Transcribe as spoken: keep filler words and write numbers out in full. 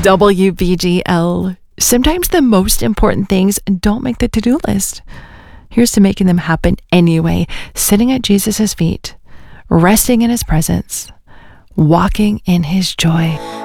W B G L. Sometimes the most important things don't make the to-do list. Here's to making them happen anyway. Sitting at Jesus' feet, resting in his presence, walking in his joy.